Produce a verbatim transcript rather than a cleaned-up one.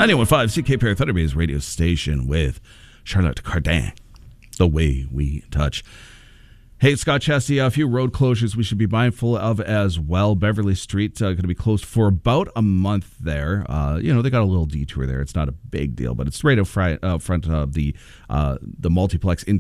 ninety-one point five C K P R Thunder Bay's radio station with Charlotte Cardin. The way we touch. Hey, Scott Chesty, a few road closures we should be mindful of as well. Beverly Street uh, going to be closed for about a month there. Uh, you know, they got a little detour there. It's not a big deal, but it's right out front, out front of the uh, the multiplex